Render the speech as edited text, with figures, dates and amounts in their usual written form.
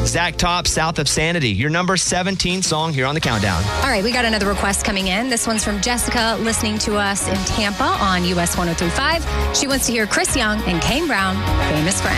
Zach Top, South of Sanity, your number 17 song here on the Countdown. All right, we got another request coming in. This one's from Jessica, listening to us in Tampa on US 103.5. She wants to hear Chris Young and Kane Brown, Famous Friend.